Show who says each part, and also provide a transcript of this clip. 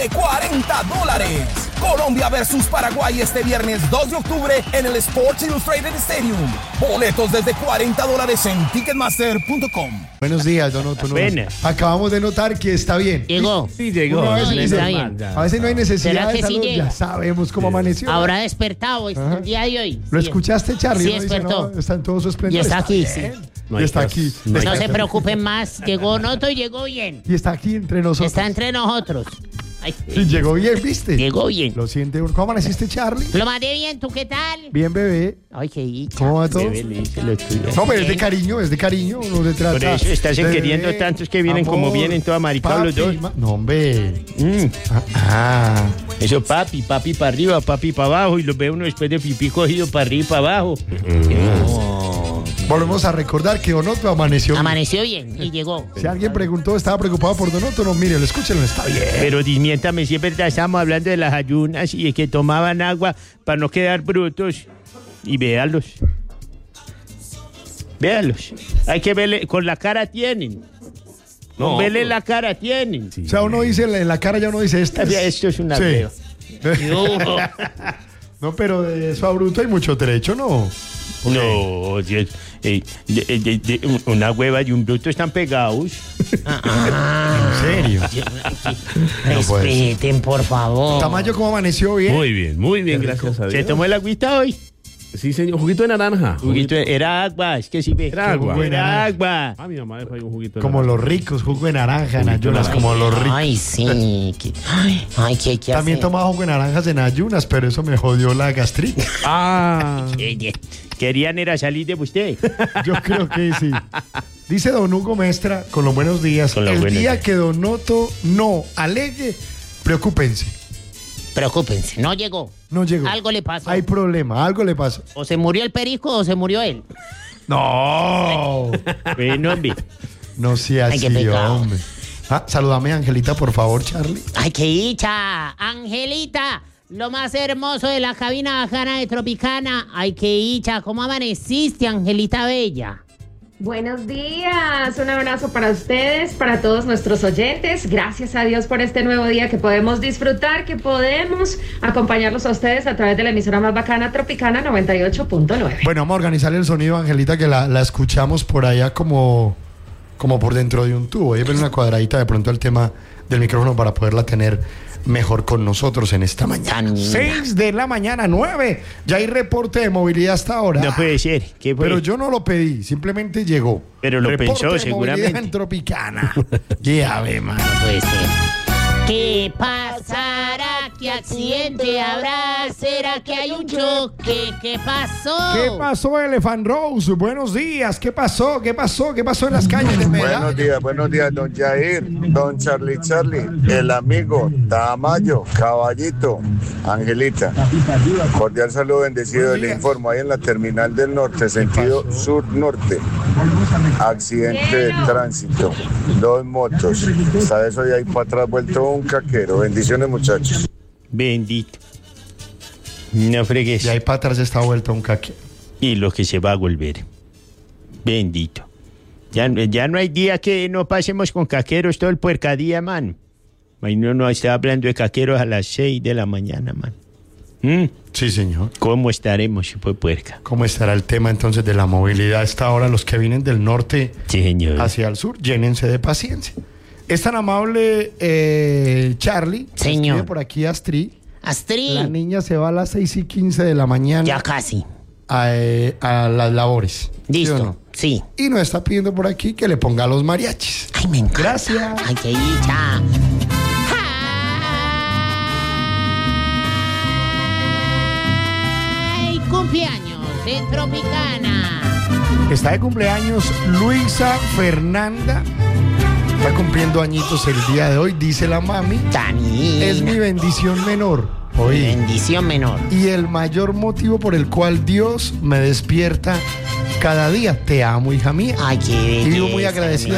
Speaker 1: de $40. Colombia versus Paraguay este viernes 2 de octubre en el Sports Illustrated Stadium. Boletos desde $40 en Ticketmaster.com.
Speaker 2: Buenos días, don Otto. Acabamos de notar que está bien.
Speaker 3: Llegó.
Speaker 4: Sí, llegó.
Speaker 3: A
Speaker 2: veces no hay necesidad de
Speaker 3: que
Speaker 2: salud,
Speaker 3: sí
Speaker 2: ya sabemos cómo amaneció.
Speaker 3: Habrá despertado el día de hoy.
Speaker 2: ¿Lo escuchaste, Charlie?
Speaker 3: Sí,
Speaker 2: ¿No? Dice,
Speaker 3: despertó.
Speaker 2: no, está en todo su esplendor.
Speaker 3: Y está aquí, sí.
Speaker 2: Y está aquí.
Speaker 3: No se preocupen más. Llegó Noto y llegó bien.
Speaker 2: Y está aquí entre nosotros.
Speaker 3: Está entre nosotros. Ay,
Speaker 2: Y llegó bien, ¿viste?
Speaker 3: llegó bien.
Speaker 2: Lo siente uno. ¿Cómo amaneciste, Charlie?
Speaker 3: Lo mandé bien, ¿tú qué tal?
Speaker 2: Bien, bebé.
Speaker 3: Ay, qué dicha.
Speaker 2: ¿Cómo va todo? No, pero es de cariño, uno se trata.
Speaker 4: Por eso estás
Speaker 2: de
Speaker 4: queriendo
Speaker 2: bebé,
Speaker 4: tantos que vienen
Speaker 2: amor,
Speaker 4: como vienen, todos amaricados los dos.
Speaker 2: No, hombre.
Speaker 4: Eso papi para arriba, papi para abajo, y los ve uno después de pipí cogido para arriba y para abajo.
Speaker 2: Volvemos a recordar que Don Otto amaneció.
Speaker 3: Amaneció bien y llegó.
Speaker 2: Si alguien preguntó, estaba preocupado por Don Otto, no, mire, escúchenlo, está bien.
Speaker 4: Pero dismiéntame, si es verdad, estábamos hablando de las ayunas y de que tomaban agua para no quedar brutos. Y véalos. Hay que verle, con la cara tienen. Con verle la cara tienen.
Speaker 2: O sea, uno dice, en la cara ya uno dice, esto
Speaker 4: es una feo.
Speaker 2: No, pero de eso a bruto hay mucho trecho, ¿no?
Speaker 4: No, una hueva y un bruto están pegados.
Speaker 2: ¿En serio?
Speaker 3: Respeten, por favor.
Speaker 2: Tamayo, ¿cómo amaneció? ¿Bien?
Speaker 5: Muy bien, gracias a Dios.
Speaker 4: ¿Se tomó el agüita hoy?
Speaker 5: Sí, señor, juguito de naranja.
Speaker 4: Era agua, es que sí ve.
Speaker 5: Era agua.
Speaker 4: Era agua.
Speaker 5: Mi mamá dejó ahí un juguito de
Speaker 2: Como
Speaker 5: naranja.
Speaker 2: los ricos, jugo de naranja en ayunas, como los ricos.
Speaker 3: Ay, sí. Ay, ¿qué hay que
Speaker 2: También
Speaker 3: hacer?
Speaker 2: tomaba jugo de naranjas en ayunas, pero eso me jodió la gastritis.
Speaker 4: Querían era salir de usted.
Speaker 2: Yo creo que sí. Dice don Hugo Mestra, con los buenos días,
Speaker 4: Con los
Speaker 2: el
Speaker 4: buenos
Speaker 2: día
Speaker 4: días.
Speaker 2: que don Otto no alegue, preocúpense.
Speaker 3: Preocúpense, no llegó.
Speaker 2: No llegó.
Speaker 3: Algo le pasó.
Speaker 2: Hay problema, algo le pasó.
Speaker 3: O se murió el perico o se murió él.
Speaker 2: No.
Speaker 4: Bueno, hombre.
Speaker 2: No sea
Speaker 3: Ay, qué
Speaker 2: así,
Speaker 3: pecado.
Speaker 2: hombre. Salúdame a Angelita, por favor, Charlie.
Speaker 3: Ay, qué dicha. Angelita, lo más hermoso de la cabina bajana de Tropicana. Ay, qué dicha. ¿Cómo amaneciste, Angelita Bella?
Speaker 6: Buenos días, un abrazo para ustedes, para todos nuestros oyentes. Gracias a Dios por este nuevo día que podemos disfrutar, que podemos acompañarlos a ustedes a través de la emisora más bacana Tropicana 98.9.
Speaker 2: Bueno, vamos a organizar el sonido, Angelita, que la escuchamos por allá como por dentro de un tubo. Ahí ven una cuadradita de pronto el tema del micrófono para poderla tener mejor con nosotros en esta mañana. 6 de la mañana, 9. Ya hay reporte de movilidad hasta ahora.
Speaker 4: No puede ser. ¿Qué fue?
Speaker 2: Pero yo no lo pedí, simplemente llegó.
Speaker 4: Pero lo
Speaker 2: Reporte
Speaker 4: pensó,
Speaker 2: de
Speaker 4: seguramente.
Speaker 2: movilidad en Tropicana. Ya ve, mano.
Speaker 3: No puede ser. ¿Qué pasará? ¿Qué accidente habrá? ¿Será que hay un choque? ¿Qué pasó?
Speaker 2: ¿Qué pasó, Elephant Rose? Buenos días. ¿Qué pasó? ¿Qué pasó? ¿Qué pasó en las calles de Medellín?
Speaker 7: Buenos días, don Jair, don Charlie, el amigo, Tamayo, Caballito, Angelita. Cordial saludo bendecido, le informo, ahí en la terminal del norte, sentido sur-norte. Accidente de tránsito, 2 motos. ¿Sabes? Hoy ahí para atrás vuelto un caquero. Bendiciones, muchachos.
Speaker 4: Bendito. No fregues.
Speaker 2: Y ahí para atrás está vuelto un caque.
Speaker 4: Y lo que se va a volver. Bendito. Ya no hay día que no pasemos con caqueros todo el puercadía, man. Ahí no está hablando de caqueros a las 6 de la mañana, man.
Speaker 2: Sí, señor.
Speaker 4: ¿Cómo estaremos, si fue puerca?
Speaker 2: ¿Cómo estará el tema entonces de la movilidad a esta hora? Los que vienen del norte
Speaker 4: Sí, señor.
Speaker 2: hacia el sur, llénense de paciencia. Es tan amable Charlie.
Speaker 3: Señor.
Speaker 2: Escribe por aquí Astrid.
Speaker 3: Astrid.
Speaker 2: La niña se va a las 6:15 de la mañana
Speaker 3: Ya casi.
Speaker 2: a las labores.
Speaker 3: Listo.
Speaker 2: ¿Sí o no?
Speaker 3: Sí.
Speaker 2: Y nos está pidiendo por aquí que le ponga los mariachis.
Speaker 3: Ay, me encanta.
Speaker 2: Gracias.
Speaker 3: Ay, qué dicha. Ay, cumpleaños en Tropicana.
Speaker 2: Está de cumpleaños Luisa Fernanda. Está cumpliendo añitos el día de hoy, dice la mami.
Speaker 3: Dani.
Speaker 2: Es mi bendición menor. Hoy.
Speaker 3: Bendición menor.
Speaker 2: Y el mayor motivo por el cual Dios me despierta cada día. Te amo, hija mía.
Speaker 3: Ay, qué
Speaker 2: Y vivo muy
Speaker 3: belleza,
Speaker 2: agradecida